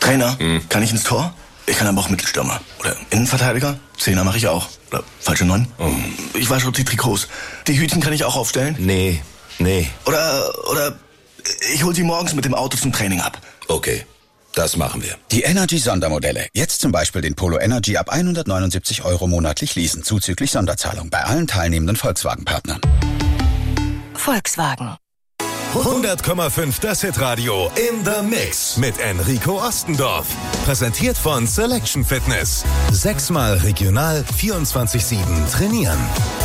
Trainer, kann ich ins Tor? Ich kann aber auch Mittelstürmer. Oder Innenverteidiger? Zehner mache ich auch. Oder falsche 9. Ich wasche auch die Trikots. Die Hütchen kann ich auch aufstellen? Nee. Oder ich hol sie morgens mit dem Auto zum Training ab. Okay, das machen wir. Die Energy-Sondermodelle. Jetzt zum Beispiel den Polo Energy ab 179 € monatlich leasen, zuzüglich Sonderzahlung bei allen teilnehmenden Volkswagen-Partnern. Volkswagen. 100,5 das Hitradio in the Mix mit Enrico Ostendorf. Präsentiert von Selection Fitness. 6-mal regional, 24/7 trainieren.